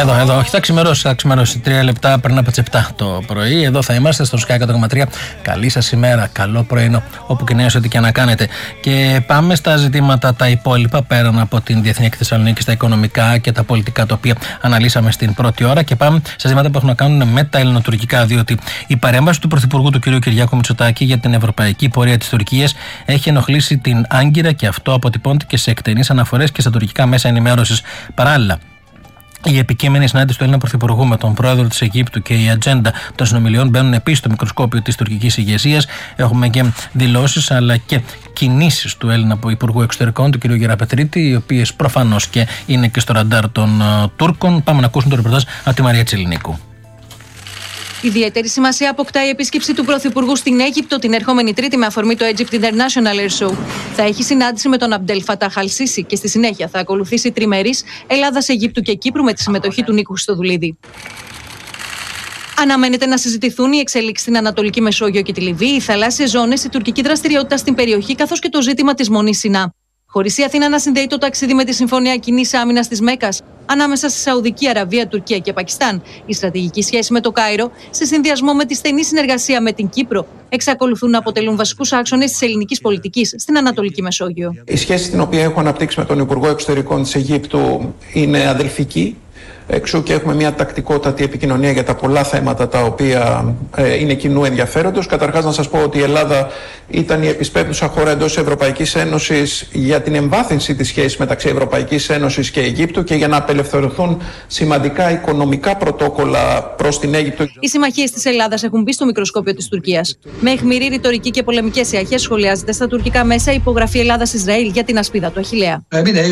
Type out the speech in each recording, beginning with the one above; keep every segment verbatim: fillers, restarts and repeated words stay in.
Εδώ, εδώ, όχι, θα ξημερώσει, θα ξημερώσει. Τρία λεπτά πριν από τις επτά το πρωί. Εδώ θα είμαστε στο Sky εκατό κόμμα τρία. Καλή σας ημέρα, καλό πρωινό, όπου και νέος ό,τι και να κάνετε. Και πάμε στα ζητήματα τα υπόλοιπα, πέραν από την Διεθνή Έκθεση Θεσσαλονίκη, τα οικονομικά και τα πολιτικά, τα οποία αναλύσαμε στην πρώτη ώρα. Και πάμε στα ζητήματα που έχουν να κάνουν με τα ελληνοτουρκικά, διότι η παρέμβαση του Πρωθυπουργού του κ. Κυριάκου Μητσοτάκη για την ευρωπαϊκή πορεία της Τουρκίας έχει ενοχλήσει την Άγκυρα και αυτό αποτυπώνεται και σε εκτενείς αναφορές και στα τουρκικά μέσα ενημέρωσης. Παράλληλα, η επικείμενη συνάντηση του Έλληνα Πρωθυπουργού με τον πρόεδρο της Αιγύπτου και η ατζέντα των συνομιλιών μπαίνουν επίσης στο μικροσκόπιο της τουρκικής ηγεσίας. Έχουμε και δηλώσεις αλλά και κινήσεις του Έλληνα Υπουργού Εξωτερικών, του κ. Γεραπετρίτη, οι οποίες προφανώς και είναι και στο ραντάρ των uh, Τούρκων. Πάμε να ακούσουμε το ρεπορτάζ από τη Μαρία Τσιλινίκου. Ιδιαίτερη σημασία αποκτά η επίσκεψη του Πρωθυπουργού στην Αίγυπτο την ερχόμενη Τρίτη με αφορμή το Egypt International Air Show. Θα έχει συνάντηση με τον Αμπτέλ Φατάχ Αλ Σίσι και στη συνέχεια θα ακολουθήσει τριμερής Ελλάδας, Αιγύπτου και Κύπρου με τη συμμετοχή του Νίκου Χριστοδουλίδη. Αναμένεται να συζητηθούν οι εξελίξεις στην Ανατολική Μεσόγειο και τη Λιβύη, οι θαλάσσιες ζώνες, η τουρκική δραστηριότητα στην περιοχή καθώς και το ζήτημα της Μονής Σινά. Χωρίς η Αθήνα να συνδέει το ταξίδι με τη Συμφωνία Κοινής Άμυνας της Μέκκας ανάμεσα στη Σαουδική Αραβία, Τουρκία και Πακιστάν, η στρατηγική σχέση με το Κάιρο, σε συνδυασμό με τη στενή συνεργασία με την Κύπρο, εξακολουθούν να αποτελούν βασικούς άξονες της ελληνικής πολιτικής στην Ανατολική Μεσόγειο. Η σχέση την οποία έχω αναπτύξει με τον Υπουργό Εξωτερικών της Αιγύπτου είναι αδελφική. Εξού και έχουμε μια τακτικότατη επικοινωνία για τα πολλά θέματα τα οποία ε, είναι κοινού ενδιαφέροντος. Καταρχάς, να σας πω ότι η Ελλάδα ήταν η επισπεύδουσα χώρα εντός της Ευρωπαϊκής Ένωσης για την εμβάθυνση της σχέσης μεταξύ Ευρωπαϊκής Ένωσης και Αιγύπτου και για να απελευθερωθούν σημαντικά οικονομικά πρωτόκολλα προς την Αίγυπτο. Οι συμμαχίες της Ελλάδας έχουν μπει στο μικροσκόπιο της Τουρκίας. Με αιχμηρή ρητορική και πολεμικές ιαχές σχολιάζεται στα τουρκικά μέσα η υπογραφή Ελλάδας-Ισραήλ για την ασπίδα του Αχιλλέα.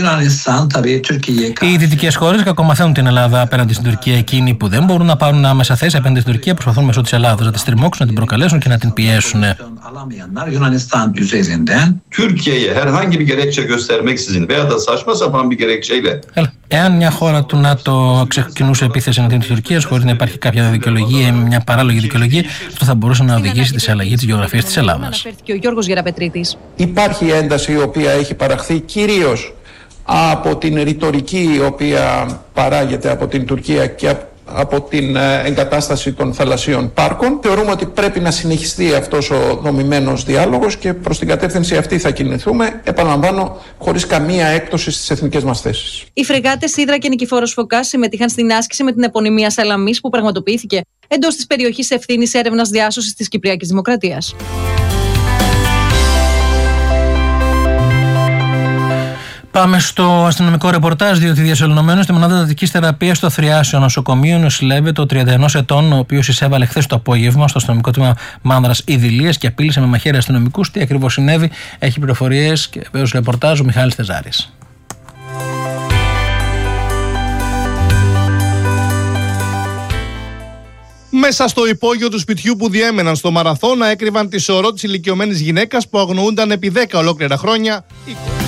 Οι δυτικές χώρες κακομαθαίνουν την Ελλάδα απέναντι στην Τουρκία. Εκείνοι που δεν μπορούν να πάρουν άμεσα θέση απέναντι στην Τουρκία προσπαθούν μέσω της Ελλάδας να τη στριμώξουν, να την προκαλέσουν και να την πιέσουν. Εάν μια χώρα του ΝΑΤΟ ξεκινούσε επίθεση εναντίον της Τουρκίας χωρίς να υπάρχει κάποια δικαιολογία ή μια παράλογη δικαιολογία, αυτό θα μπορούσε να οδηγήσει στη αλλαγή της γεωγραφίας της Ελλάδας. Υπάρχει ένταση η οποία έχει παραχθεί κυρίως από την ρητορική η οποία παράγεται από την Τουρκία και από την εγκατάσταση των θαλασσίων πάρκων. Θεωρούμε ότι πρέπει να συνεχιστεί αυτός ο δομημένος διάλογος και προς την κατεύθυνση αυτή θα κινηθούμε, επαναλαμβάνω, χωρίς καμία έκπτωση στις εθνικές μας θέσεις. Οι φρεγάτες Ύδρα και Νικηφόρος Φωκάς συμμετείχαν στην άσκηση με την επωνυμία Σαλαμής που πραγματοποιήθηκε εντός της περιοχής ευθύνης έρευνας διάσωσης της Κυπριακής Δημοκρατίας. Πάμε στο αστυνομικό ρεπορτάζ, διότι διασωληνωμένος στη μονάδα εντατικής θεραπείας στο Θριάσιο νοσοκομείο νοσηλεύεται ο τριάντα ενός ετών, ο οποίος εισέβαλε χθες το απόγευμα στο αστυνομικό τμήμα Μάνδρας Ιδηλίας και απείλησε με μαχαίρι αστυνομικούς. Τι ακριβώς συνέβη, έχει πληροφορίες και βέβαιως ρεπορτάζ ο Μιχάλης Θεζάρης. Μέσα στο υπόγειο του σπιτιού που διέμεναν στο Μαραθώνα έκρυβαν τη σωρό της ηλικιωμένης γυναίκας που αγνοούνταν επί δέκα ολόκληρα χρόνια.